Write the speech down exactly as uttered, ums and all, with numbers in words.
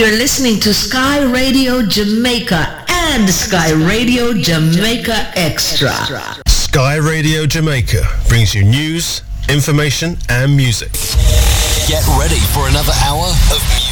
You're listening to Sky Radio Jamaica and Sky Radio Jamaica Extra. Sky Radio Jamaica brings you news, information and music. Get ready for another hour of music.